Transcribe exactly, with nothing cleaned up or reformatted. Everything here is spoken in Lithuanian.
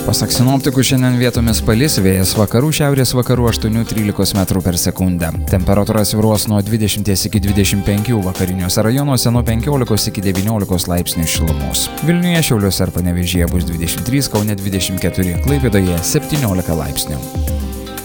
Pasak sinoptikų šiandien vietomis palis, vėjas vakarų šiaurės vakarų aštuoni trylika metrų per sekundę. Temperatūra svyruos nuo dvidešimt iki dvidešimt penkių, vakariniuose rajonuose nuo penkiolikos iki devyniolikos laipsnių šilumos. Vilniuje, Šiauliuose ir Panevėžyje bus dvidešimt trys, Kaune dvidešimt keturi, Klaipėdoje septyniolika laipsnių.